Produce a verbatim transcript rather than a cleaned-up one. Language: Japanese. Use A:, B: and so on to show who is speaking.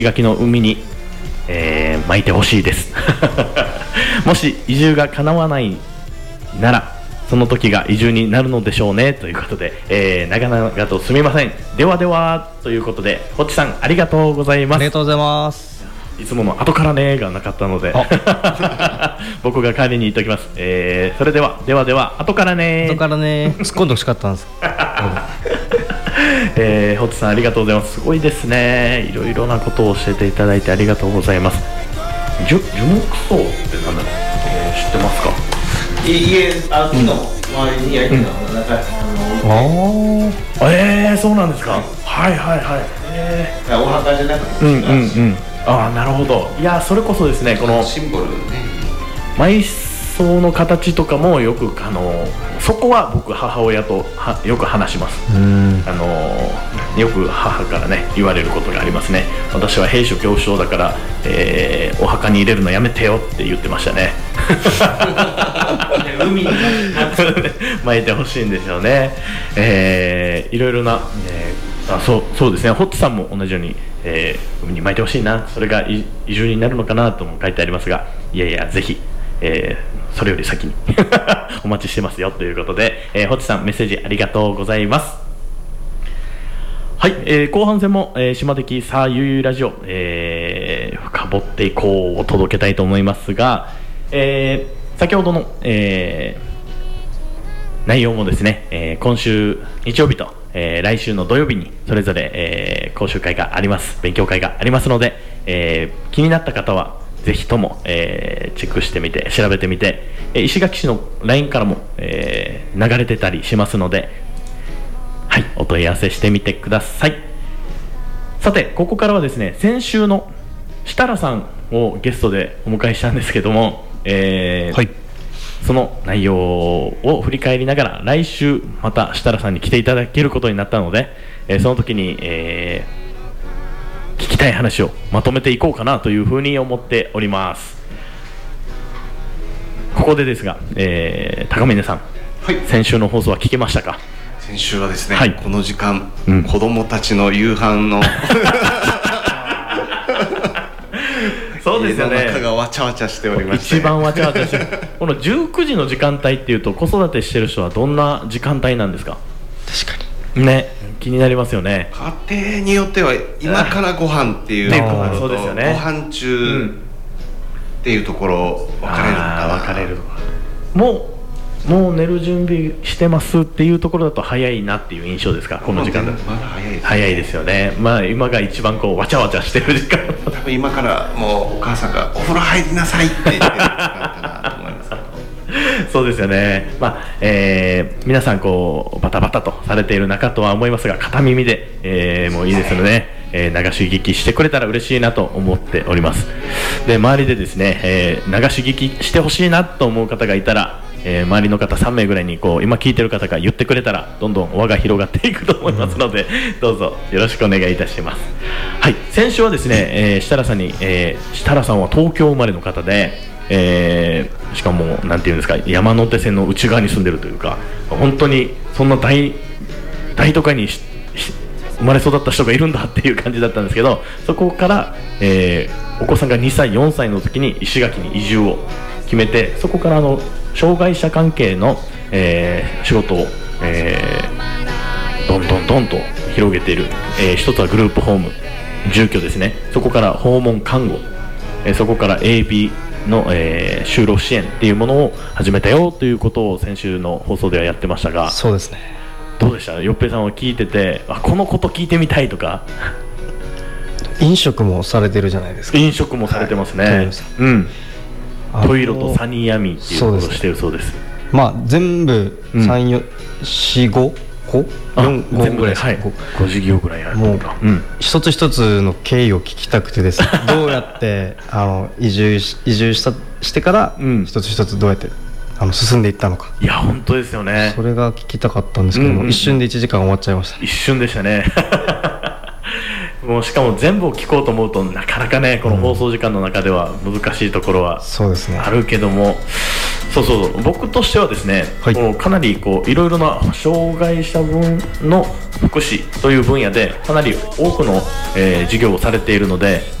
A: 垣の海に、えー、巻いてほしいですもし移住が叶わないならその時が移住になるのでしょうねということで、えー、長々とすみません。ではではということで、ホッチさんありがとうございます。
B: ありがとうございます。
A: いつもの後からねがなかったので僕が代わりに言っておきます。えー、それではではでは後からね
B: 後からね突っ込んでほしかったんです
A: えー、ホッチさんありがとうございます。すごいですね。いろいろなことを教えていただいてありがとうございます。樹木葬って何だろう、えー、知ってますか？
C: 家、あ、木の周りに焼いてるのが中、
A: ああ、えー、そうなんですか。はいはいはい。え
C: ー、お墓じゃなくて、
A: うんうんうん。ああ、なるほど。いや、それこそですね、この
C: シンボルね、
A: 埋葬の形とかもよく、あのそこは僕母親とはよく話します。うんあのよく母からね言われることがありますね。私は兵所恐怖症だから、えー、お墓に入れるのやめてよって言ってましたね
C: 海に
A: 巻いてほしいんでしょうね。えー、いろいろな、えー、あそうそうですね。ホッチさんも同じように、えー、海に巻いてほしいな、それが移住になるのかなとも書いてありますが、いやいやぜひ、えー、それより先にお待ちしてますよということで、えー、ホッチさんメッセージありがとうございます。はい、えー、後半戦も、えー、島的さあゆうゆうラジオ、えー、深掘っていこうを届けたいと思いますが、えー、先ほどの、えー、内容もですね、えー、今週日曜日と、えー、来週の土曜日にそれぞれ、えー、講習会があります。勉強会がありますので、えー、気になった方はぜひとも、えー、チェックしてみて調べてみて、えー、石垣市の ライン からも、えー、流れてたりしますので、はい、お問い合わせしてみてください。さてここからはですね、先週の設楽さんをゲストでお迎えしたんですけども、えーはい、その内容を振り返りながら来週また設楽さんに来ていただけることになったので、えー、その時に、えー、聞きたい話をまとめていこうかなというふうに思っております。ここでですが、えー、高峰さん、はい、先週の放送は聞けましたか？
C: 先週はですね、
A: はい、
C: この時間、うん、子供たちの夕飯の
A: そうですよね、
C: 家の中がわちゃわちゃしておりまして、
A: 一番わちゃわちゃしてるこのじゅうくじの時間帯っていうと子育てしてる人はどんな時間帯なんですか？
C: 確かに
A: ね、気になりますよね。
C: 家庭によっては今からご飯っていうところと、
A: そうですよね、
C: ご飯中っていうところ分かれるのかな。
A: 分かれる。もうもう寝る準備してますっていうところだと早いなっていう印象ですか？この時間だと
C: まだ早いですね。
A: 早いですよね。まあ今が一番こうわちゃわちゃしてる時間
C: 多分今からもうお母さんがお風呂入りなさいって言ってる時間かなと思いますけど
A: そうですよね。まあえー、皆さんこうバタバタとされている中とは思いますが、片耳で、えー、もういいですよね、えー、流し聞きしてくれたら嬉しいなと思っております。で周りでですね、えー、流し聞きしてほしいなと思う方がいたら、えー、周りの方さんめいぐらいにこう今聞いてる方が言ってくれたらどんどん輪が広がっていくと思いますので、うん、どうぞよろしくお願いいたします。はい、先週はですね、えー、設楽さんに、えー、設楽さんは東京生まれの方で、えー、しかもなんていうんですか、山手線の内側に住んでるというか、本当にそんな 大, 大都会に生まれ育った人がいるんだっていう感じだったんですけど、そこから、えー、お子さんがにさいよんさいの時に石垣に移住を決めて、そこからあの障害者関係の、えー、仕事を、えー、どんどんどんと広げている、えー、一つはグループホーム、住居ですね。そこから訪問看護、えー、そこから エービー の、えー、就労支援っていうものを始めたよということを先週の放送ではやってましたが、
B: そうですね、
A: どうでした？よっぺいさんは聞いてて、あ、このこと聞いてみたいとか。
B: 飲食もされてるじゃないですか。
A: 飲食もされてますね、はい、うん、トイロとサニーヤミーっていうことをしてるそうです。
B: まあ全部さん、よん、ごこよん、ごぐらい、
A: はい、ご事業ぐらいあるとか、うん、
B: 一つ一つの経緯を聞きたくてですねどうやってあの移住し、移住したしてから、うん、一つ一つどうやってあの進んでいったのか。
A: いや本当ですよね。
B: それが聞きたかったんですけども、うんうんうん、一瞬でいちじかん終わっちゃいました。
A: 一瞬でしたねもうしかも全部を聞こうと思うとなかなかね、この放送時間の中では難しいところはあるけども、そうそうそう、僕としてはですね、はい、こうかなりこういろいろな障害者分の福祉という分野でかなり多くの、えー事業をされているので、